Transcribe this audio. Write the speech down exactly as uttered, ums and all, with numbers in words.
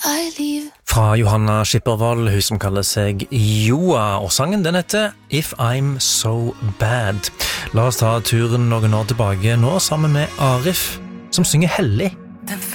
I leave. Fra Johanna Skippervold, hun som kaller seg Joa, og sangen den heter If I'm So Bad. La oss ta turen noen år tilbake nå sammen med Arif, som synger Hellig.